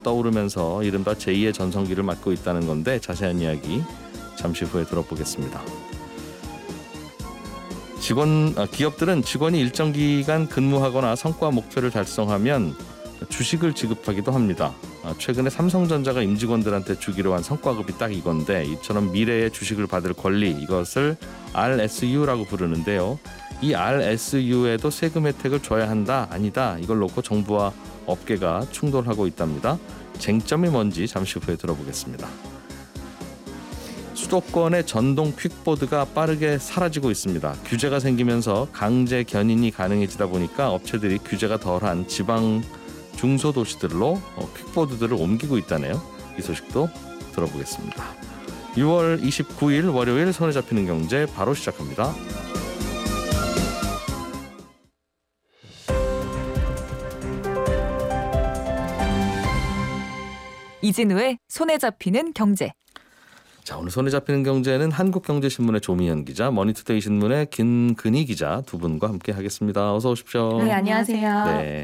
떠오르면서 이른바 제2의 전성기를 맞고 있다는 건데 자세한 이야기 잠시 후에 들어보겠습니다. 기업들은 직원이 일정 기간 근무하거나 성과 목표를 달성하면 주식을 지급하기도 합니다. 최근에 삼성전자가 임직원들한테 주기로 한 성과급이 딱 이건데 이처럼 미래의 주식을 받을 권리, 이것을 RSU라고 부르는데요. 이 RSU에도 세금 혜택을 줘야 한다, 아니다, 이걸 놓고 정부와 업계가 충돌하고 있답니다. 쟁점이 뭔지 잠시 후에 들어보겠습니다. 수도권의 전동 퀵보드가 빠르게 사라지고 있습니다. 규제가 생기면서 강제 견인이 가능해지다 보니까 업체들이 규제가 덜한 지방 중소도시들로 퀵보드들을 옮기고 있다네요. 이 소식도 들어보겠습니다. 6월 29일 월요일 손에 잡히는 경제 바로 시작합니다. 이진우의 손에 잡히는 경제. 자, 오늘 손에 잡히는 경제는 한국경제신문의 조미연 기자, 머니투데이 신문의 김근희 기자 두 분과 함께 하겠습니다. 어서 오십시오. 네, 안녕하세요. 네.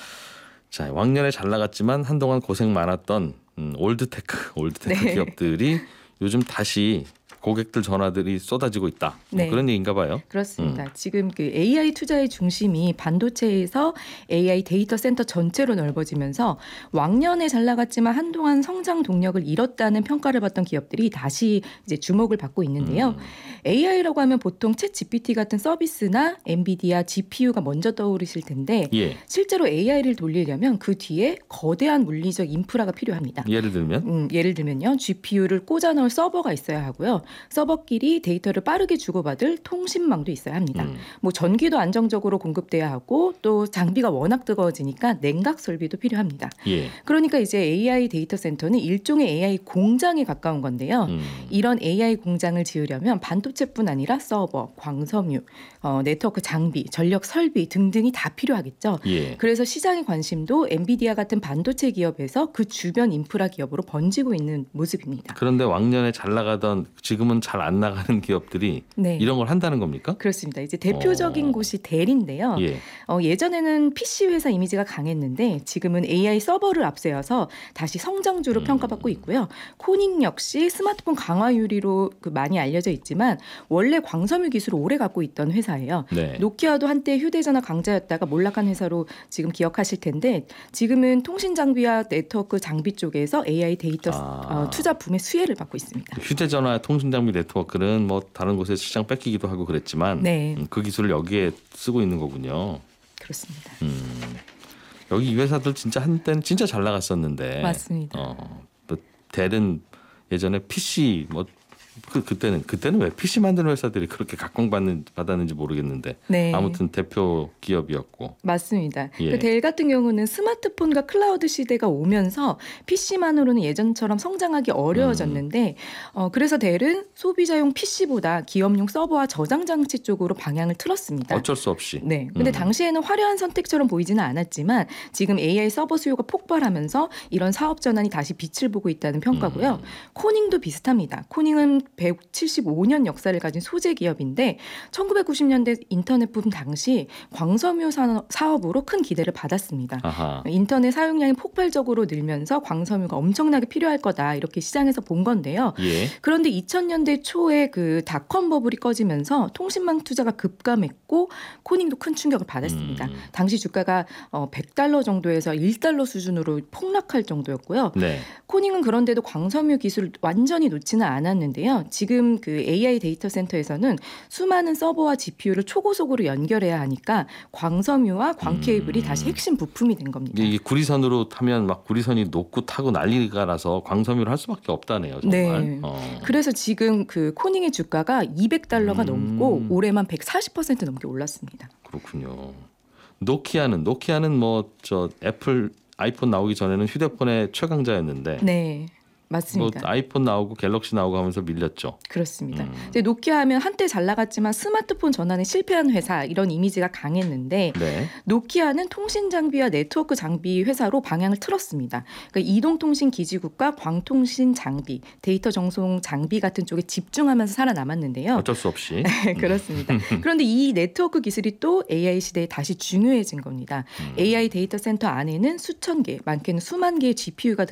자, 왕년에 잘 나갔지만 한동안 고생 많았던 올드테크 네. 기업들이 요즘 다시 고객들 전화들이 쏟아지고 있다. 네. 그런 얘기인가 봐요. 그렇습니다. 지금 그 AI 투자의 중심이 반도체에서 AI 데이터 센터 전체로 넓어지면서 왕년에 잘 나갔지만 한동안 성장 동력을 잃었다는 평가를 받던 기업들이 다시 이제 주목을 받고 있는데요. AI라고 하면 보통 챗 GPT 같은 서비스나 엔비디아 GPU가 먼저 떠오르실 텐데 예. 실제로 AI를 돌리려면 그 뒤에 거대한 물리적 인프라가 필요합니다. 예를 들면? 예를 들면요. GPU를 꽂아 넣을 서버가 있어야 하고요. 서버끼리 데이터를 빠르게 주고받을 통신망도 있어야 합니다. 뭐 전기도 안정적으로 공급돼야 하고 또 장비가 워낙 뜨거워지니까 냉각 설비도 필요합니다. 예. 그러니까 이제 AI 데이터 센터는 일종의 AI 공장에 가까운 건데요. 이런 AI 공장을 지으려면 반도체뿐 아니라 서버, 광섬유, 네트워크 장비, 전력 설비 등등이 다 필요하겠죠. 예. 그래서 시장의 관심도 엔비디아 같은 반도체 기업에서 그 주변 인프라 기업으로 번지고 있는 모습입니다. 그런데 왕년에 잘 나가던 지금은 잘 안 나가는 기업들이 네. 이런 걸 한다는 겁니까? 그렇습니다. 이제 대표적인 곳이 델인데요. 예. 예전에는 PC 회사 이미지가 강했는데 지금은 AI 서버를 앞세워서 다시 성장주로 평가받고 있고요. 코닝 역시 스마트폰 강화유리로 많이 알려져 있지만 원래 광섬유 기술을 오래 갖고 있던 회사예요. 네. 노키아도 한때 휴대전화 강자였다가 몰락한 회사로 지금 기억하실 텐데 지금은 통신 장비와 네트워크 장비 쪽에서 AI 데이터 투자 붐의 수혜를 받고 있습니다. 휴대전화 통신장비 네트워크는 뭐 다른 곳에 시장 뺏기기도 하고 그랬지만 네. 그 기술을 여기에 쓰고 있는 거군요. 그렇습니다. 여기 이 회사들 진짜 한때는 진짜 잘 나갔었는데. 맞습니다. 뭐 델은 예전에 PC 그때는 왜 PC 만드는 회사들이 그렇게 각광받았는지 모르겠는데 네. 아무튼 대표 기업이었고. 맞습니다. 예. 그 델 같은 경우는 스마트폰과 클라우드 시대가 오면서 PC만으로는 예전처럼 성장하기 어려워졌는데 그래서 델은 소비자용 PC보다 기업용 서버와 저장 장치 쪽으로 방향을 틀었습니다. 어쩔 수 없이. 네. 근데 당시에는 화려한 선택처럼 보이지는 않았지만 지금 AI 서버 수요가 폭발하면서 이런 사업 전환이 다시 빛을 보고 있다는 평가고요. 코닝도 비슷합니다. 코닝은 175년 역사를 가진 소재 기업인데 1990년대 인터넷 붐 당시 광섬유 사업으로 큰 기대를 받았습니다. 아하. 인터넷 사용량이 폭발적으로 늘면서 광섬유가 엄청나게 필요할 거다 이렇게 시장에서 본 건데요. 예. 그런데 2000년대 초에 그 닷컴 버블이 꺼지면서 통신망 투자가 급감했고 코닝도 큰 충격을 받았습니다. 당시 주가가 $100 정도에서 $1 수준으로 폭락할 정도였고요. 네. 코닝은 그런데도 광섬유 기술을 완전히 놓지는 않았는데요. 지금 그 AI 데이터 센터에서는 수많은 서버와 GPU를 초고속으로 연결해야 하니까 광섬유와 광케이블이 다시 핵심 부품이 된 겁니다. 이게 구리선으로 타면 막 구리선이 녹고 타고 난리가 나서 광섬유를 할 수밖에 없다네요. 정말. 네. 그래서 지금 그 코닝의 주가가 $200가 넘고 올해만 140% 넘게 올랐습니다. 그렇군요. 노키아는 뭐 애플 아이폰 나오기 전에는 휴대폰의 최강자였는데. 네. 맞습니다. 뭐 아이폰 나오고 갤럭시 나오고 하면서 밀렸죠. 그렇습니다. 이제 노키아 하면 한때 잘 나갔지만 스마트폰 전환에 실패한 회사 이런 이미지가 강했는데 네. 노키아는 통신 장비와 네트워크 장비 회사로 방향을 틀었습니다. 그러니까 이동통신 기지국과 광통신 장비, 데이터 정송 장비 같은 쪽에 집중하면서 살아남았는데요. 어쩔 수 없이. 네, 그렇습니다. 그런데 이 네트워크 기술이 또 AI 시대에 다시 중요해진 겁니다. AI 데이터 센터 안에는 수천 개, 많게는 수만 개의 GPU가